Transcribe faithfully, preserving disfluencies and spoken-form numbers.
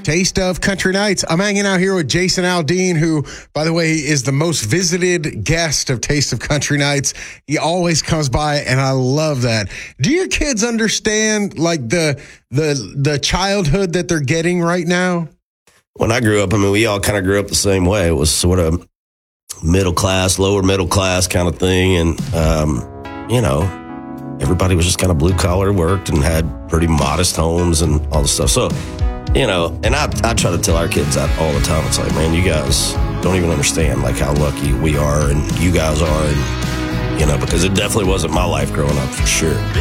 Taste of Country Nights. I'm hanging out here with Jason Aldean, who, by the way, is the most visited guest of Taste of Country Nights. He always comes by, and I love that. Do your kids understand, like, the the the childhood that they're getting right now? When I grew up, I mean, we all kind of grew up the same way. It was sort of middle class, lower middle class kind of thing, and um, you know, everybody was just kind of blue collar, worked, and had pretty modest homes and all this stuff. So. You know, and I I try to tell our kids that all the time. It's like, man, you guys don't even understand, like, how lucky we are and you guys are, and, you know, because it definitely wasn't my life growing up, for sure.